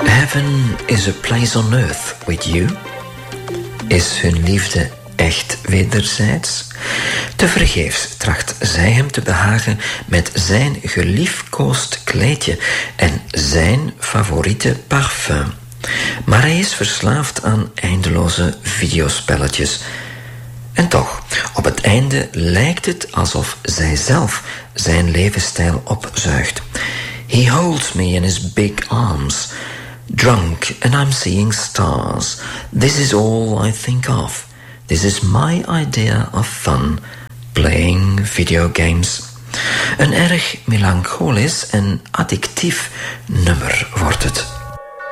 Heaven is a place on earth with you. Is hun liefde echt wederzijds? Tevergeefs tracht zij hem te behagen met zijn geliefkoosd kleedje en zijn favoriete parfum. Maar hij is verslaafd aan eindeloze videospelletjes. En toch, op het einde lijkt het alsof zij zelf zijn levensstijl opzuigt. He holds me in his big arms. Drunk and I'm seeing stars. This is all I think of. This is my idea of fun. Playing video games. Een erg melancholisch en addictief nummer wordt het.